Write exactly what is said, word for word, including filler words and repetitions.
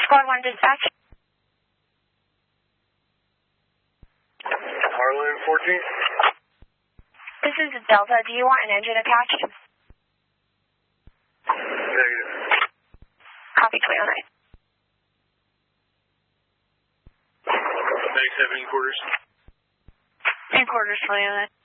Squad one dispatch. Harlan fourteen. This is Delta. Do you want an engine attached? Negative. Copy twenty oh nine. ninety-seven quarters. Three quarters twenty oh nine.